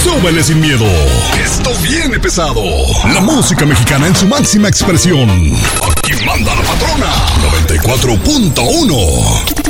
súbele sin miedo. Esto viene pesado. La música mexicana en su máxima expresión. Aquí manda la patrona. 94.1.